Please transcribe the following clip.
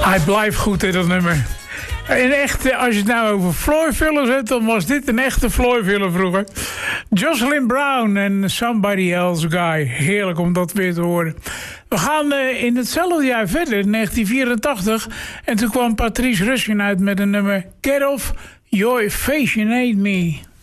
Hij blijft goed in dat nummer. En echt, als je het nou over Floorfillers hebt, dan was dit een echte Floorfiller vroeger. Jocelyn Brown en Somebody Else Guy. Heerlijk om dat weer te horen. We gaan in hetzelfde jaar verder, 1984. En toen kwam Patrice Rushen uit met een nummer Get Off Your Fascinate Me.